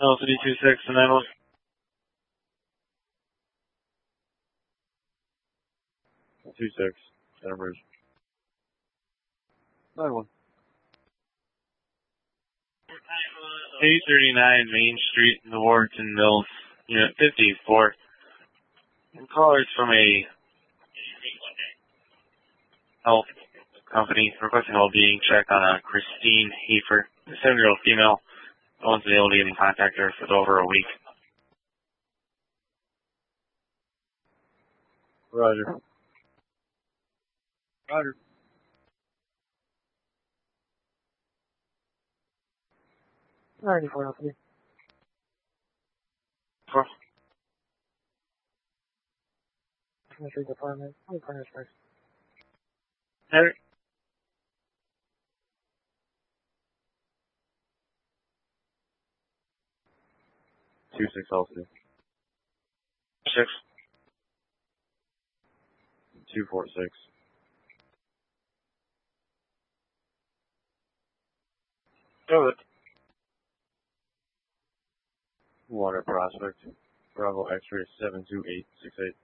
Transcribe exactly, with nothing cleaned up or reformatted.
L C D two six and nine one. Two six. Center Bridge. Nine one. Eight thirty nine Main Street, in the Warrington Mills, Unit fifty four. And callers from a health company requesting a well-being check on a Christine Heifer, a seven-year-old female. No one's been able to get in contact with her for over a week. Roger. Roger. ninety-four L C D. Four. Street Department. How many corners first? Hey. Two six L C D. Six. Two four six. Go ahead. Water Prospect. Bravo X-ray seven two eight six eight.